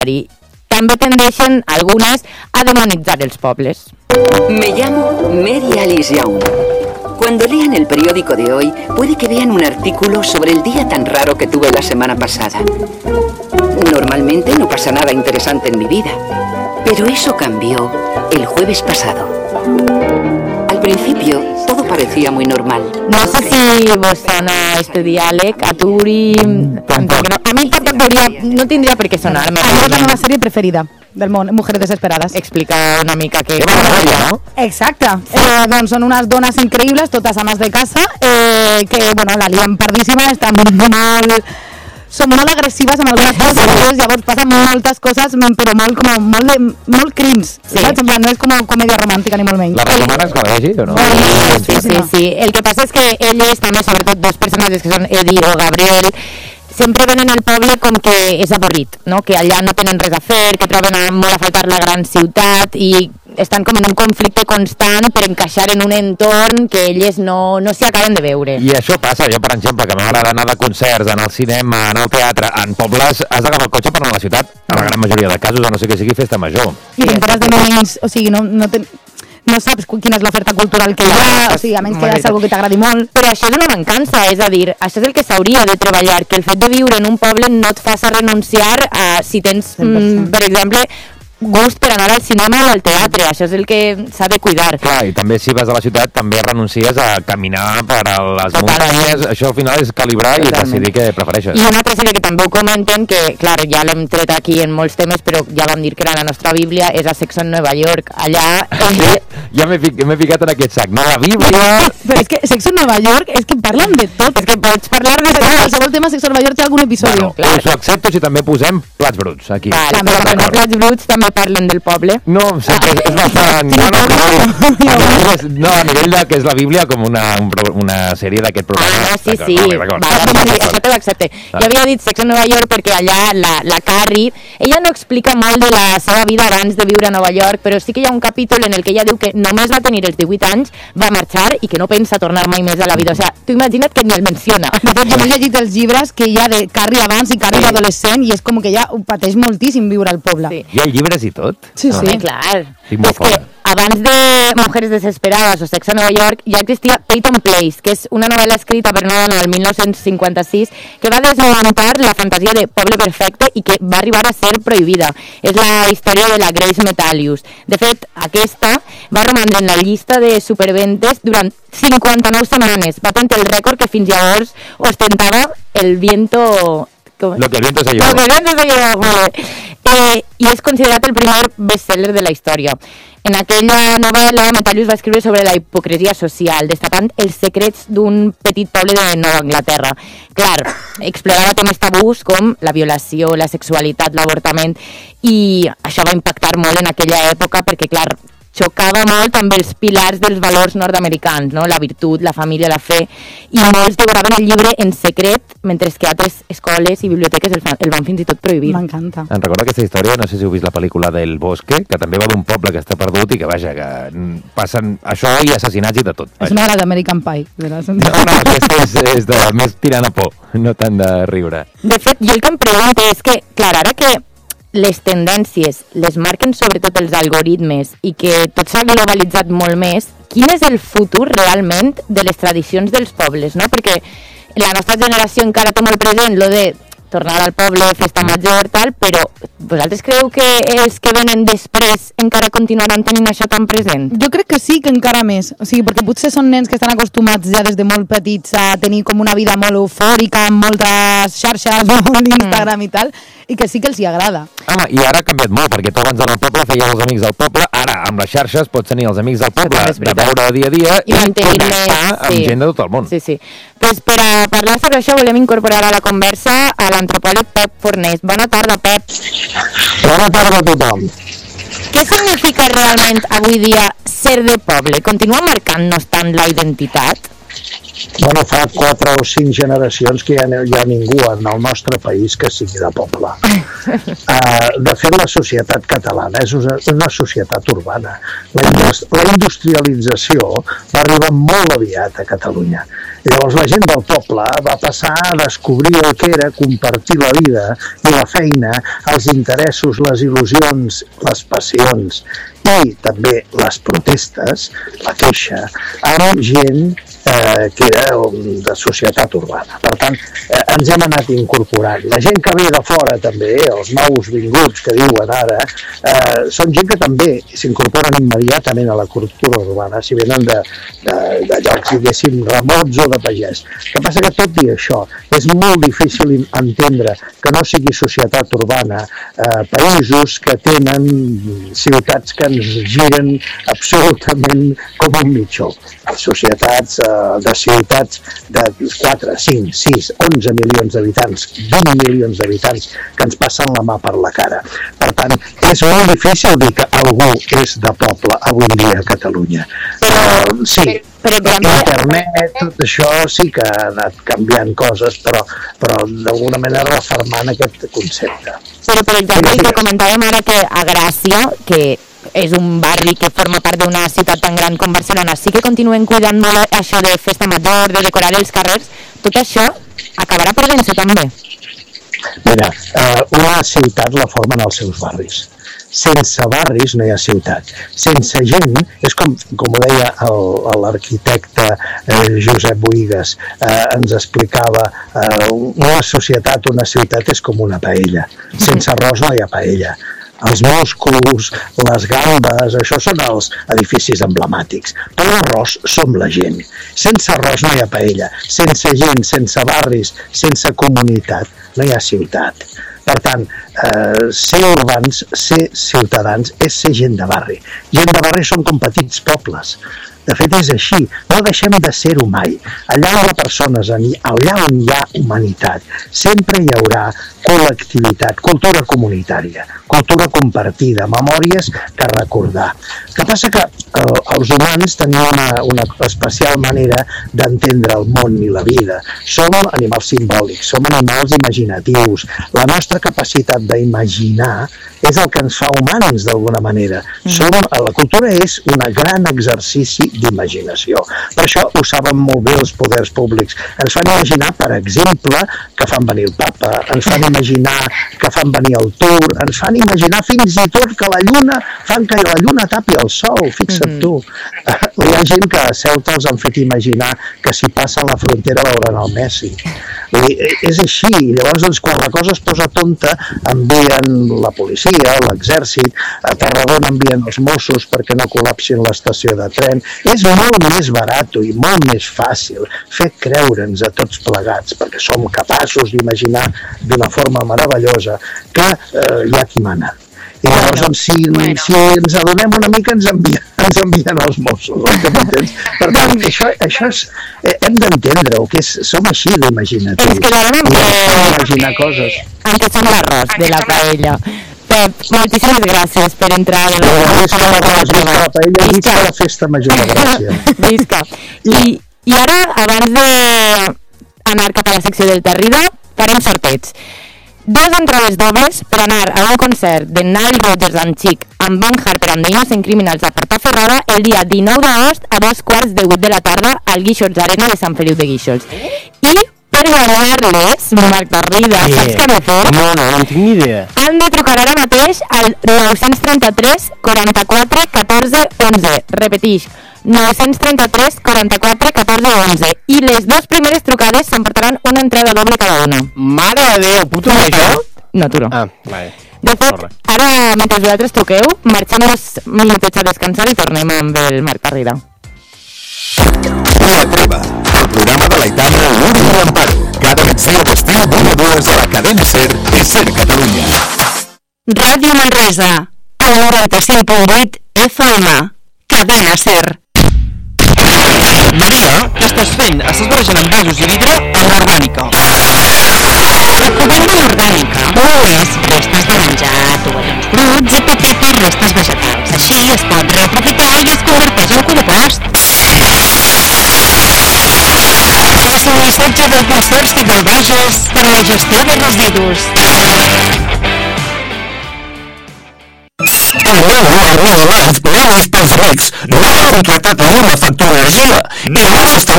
i també tendeixen algunes a demonitzar els pobles. Me llamo Mary Alice Young. Cuando lean el periódico de hoy, puede que vean un artículo sobre el día tan raro que tuve la semana pasada. Normalmente no pasa nada interesante en mi vida, pero eso cambió el jueves pasado. Al principio, todo parecía muy normal. No sé si vos sona este diàleg, a tu, Uri... A mi tampoc no tindria per què sonar-me. A mi és la meva sèrie preferida del món, Mujeres Desesperades. Explica una mica què... no? Exacte. Doncs són unes dones increïbles, totes ames de casa, que, bueno, la lien pardíssima, estan són molt agressives amb algunes coses, llavors passen moltes coses, però molt crims, saps? En plan, no és com comèdia romàntica ni molt menys. La recomanes que la vegi o no? Sí. El que passa és que elles també, sobretot dos personatges que són Eddie o Gabriel, sempre venen al poble com que és avorrit, no? Que allà no tenen res a fer, que troben molt a faltar la gran ciutat i estan com en un conflicte constant per encaixar en un entorn que elles no s'hi acaben de veure. I això passa, jo per exemple, que m'agrada anar de concerts, anar al cinema, anar al teatre, en pobles has d'agafar el cotxe per anar a la ciutat, en la gran majoria de casos, a no ser que sigui festa major. I t'enteres de menys, o sigui, no saps quina és l'oferta cultural que hi ha, o sigui, a menys que és algo que t'agradi molt. Però això és una mancança, és a dir, això és el que s'hauria de treballar, que el fet de viure en un poble no et faça renunciar a, si tens, per exemple, gust per anar al cinema o al teatre, això és el que s'ha de cuidar. Clar, i també si vas a la ciutat també renuncies a caminar per a les muntanyes, això al final és calibrar i decidir què prefereixes. I una altra sèrie que també ho comenten, que clar, ja l'hem tret aquí en molts temes, però ja vam dir que era la nostra Bíblia, és a Sexo en Nova York. Allà... Ja m'he ficat en aquest sac, no? La Bíblia... Però és que Sexo en Nova York és que parlen de tot, és que pots parlar de tot, qualsevol tema Sexo en Nova York té algun episodi. Bueno, us ho accepto si també posem plats bruts aquí. També plats bruts també parlen del poble. No, és bastant... No, a nivell de que és la Bíblia com una sèrie d'aquest programa. Sí. Això te l'accepte. Jo havia dit Sex en Nova York perquè allà la Carrie, ella no explica molt de la seva vida abans de viure a Nova York, però sí que hi ha un capítol en el que ella diu que només va tenir els 18 anys, va marxar i que no pensa tornar mai més a la vida. O sigui, tu imagina't que ni el menciona. De fet, jo m'he llegit els llibres que hi ha de Carrie abans i Carrie adolescent i és com que ja ho pateix moltíssim viure al poble. Hi ha llibres i tot? Sí. Clar. Sí, molt fort. Abans de Mujeres Desesperades o Sex a Nova York ja existia Peyton Place, que és una novel·la escrita per una dona del 1956 que va desmuntar la fantasia de poble perfecte i que va arribar a ser prohibida. És la història de la Grace Metalius. De fet, aquesta va romandre en la llista de superventes durant 59 setmanes. Va tenir el rècord que fins llavors ostentava el viento... Lo que el viento se llevó. I és considerat el primer bestseller de la història. En aquella novel·la, Metalius va escriure sobre la hipocresia social, destapant els secrets d'un petit poble de Nova Anglaterra. Clar, explorava temes tabús com la violació, la sexualitat, l'avortament, i això va impactar molt en aquella època perquè, clar, xocava molt amb els pilars dels valors nord-americans, no? La virtut, la família, la fe, i molts devoraven el llibre en secret, mentre que altres escoles i biblioteques el van fins i tot prohibir. M'encanta. Em recordo aquesta història, no sé si heu vist la pel·lícula del Bosque, que també va d'un poble que està perdut i que, vaja, que passen això i assassinats i de tot. És una hora d'American Pie. No, aquesta és de més tirant a por, no tant de riure. De fet, jo el que em pregunto és que, clar, ara que les tendències les marquen sobretot els algoritmes i que tot s'ha globalitzat molt més, quin és el futur realment de les tradicions dels pobles, no? Perquè la nostra generació encara té molt present lo de tornar al poble, festa major, tal, però vosaltres creu que els que venen després encara continuaran tenint això tan present? Jo crec que sí, que encara més. O sigui, perquè potser són nens que estan acostumats ja des de molt petits a tenir com una vida molt eufòrica, amb moltes xarxes, molt Instagram i tal, i que sí que els hi agrada. Home, i ara ha canviat molt, perquè tu abans al poble feies els amics del poble, ara amb les xarxes pots tenir els amics del poble de veure dia a dia i connectar amb gent de tot el món. Sí. Pues per a parlar sobre això volem incorporar a la conversa a l'antropòleg Pep Fornés. Bona tarda, Pep. Bona tarda a tothom. Què significa realment avui dia ser de poble? Continua marcant-nos tant la identitat? Bueno, fa 4 o 5 generacions que ja hi ha ningú en el nostre país que sigui de poble. De fet, la societat catalana és una societat urbana. La industrialització va arribar molt aviat a Catalunya. Llavors la gent del poble va passar a descobrir el que era compartir la vida i la feina, els interessos, les il·lusions, les passions i també les protestes, la queixa, amb gent que era de societat urbana. Per tant, ens hem anat incorporant. La gent que ve de fora també, els nous vinguts que diuen ara, són gent que també s'incorporen immediatament a la cultura urbana, si venen de llocs, diguéssim, remots o de pagès. El que passa que tot i això, és molt difícil entendre que no sigui societat urbana, països que tenen ciutats que ens giren absolutament com un mitjó. Societats de ciutats de 4, 5, 6, 11 milions d'habitants, 20 milions d'habitants que ens passen la mà per la cara. Per tant, és molt difícil dir que algú és de poble avui dia a Catalunya. Sí, internet, tot això sí que ha anat canviant coses, però d'alguna manera refermant aquest concepte. Però, per exemple, que comentàvem ara que a Gràcia, que és un barri que forma part d'una ciutat tan gran com Barcelona, sí que continuen cuidant molt això de festa major, de decorar els carrers, tot això acabarà perdent-se també. Mira, una ciutat la formen els seus barris. Sense barris no hi ha ciutat. Sense gent, és com ho deia l'arquitecte Josep Boïgues, ens explicava, una societat, una ciutat és com una paella. Sense arròs no hi ha paella. Els músculs, les gambes, això són els edificis emblemàtics. Per l'arròs som la gent. Sense arròs no hi ha paella. Sense gent, sense barris, sense comunitat, no hi ha ciutat. Per tant, ser urbans, ser ciutadans, és ser gent de barri. Gent de barri són com petits pobles. De fet, és així. No deixem de ser-ho mai. Allà on hi ha persones, allà on hi ha humanitat, sempre hi haurà col·lectivitat, cultura comunitària, cultura compartida, memòries que recordar. El que passa que els humans tenim una especial manera d'entendre el món i la vida. Som animals simbòlics, som animals imaginatius. La nostra capacitat d'imaginar és el que ens fa humans, d'alguna manera. La cultura és un gran exercici d'imaginació. Per això ho saben molt bé els poders públics. Ens fan imaginar, per exemple, que fan venir el papa, ens fan imaginar que fan venir el Tour, ens fan imaginar fins i tot que fan que la lluna tapi el sol, fixa't tu. Hi ha gent que a Ceuta els han fet imaginar que si passen la frontera veuran el Messi. És així. Llavors, quan la cosa es posa tonta, envien la policia, l'exèrcit, a Tarragona envien els Mossos perquè no col·lapsin l'estació de tren. És molt més barat i molt més fàcil fer creure'ns a tots plegats, perquè som capaços d'imaginar d'una forma meravellosa que hi ha qui mana. I llavors, si ens adonem una mica, ens envien els Mossos. Per tant, això és... Hem d'entendre-ho, que som així d'imaginatius. És que podem imaginar coses. Antes som l'arròs de la paella. Pep, moltíssimes gràcies per entrar en la paella. Visca la festa major de Gràcia. Visca. I ara, abans d'anar cap a la secció del Terrida, farem sorteig. 2 entrades dobles per anar a un concert de Nile Rodgers and Chic amb Van Harper and the Innocent Criminals a Portaferrada el dia 19 d'agost a 7:15 de la tarda al Guíxols Arena de Sant Feliu de Guíxols. I per guanyar-les, Marc Tarrida, saps què han de fer? No tinc ni idea. Han de trucar ara mateix al 933 44 14 11. Repetix, 933 44 14 11. I les 2 primeres trucades s'emportaran una entrada doble cada una. Mare de Déu, puto això? No, tu no. Ah, vale. De fet, ara, mentre vosaltres toqueu, marxem uns minutets a descansar i tornem amb el Marc Tarrida. La Treva, el programa de l'Aitana, l'Uri i l'Amparo. Cada migdia d'estiu d'1 a 2 a la cadena SER i SER Catalunya. Ràdio Manresa, a 95.8 FM. Cadena SER. Maria, què estàs fent? Estàs barrejant amb gasos i vidre amb l'orgànica. La comanda orgànica és restes de menjar, tovallols bruts i petites restes vegetals. Així es pot reaprofitar i es converteix en compost. missatge del Consorci del Bages per la gestió de residus. Els problemes pels rics no han contractat a una factura d'energia i no s'està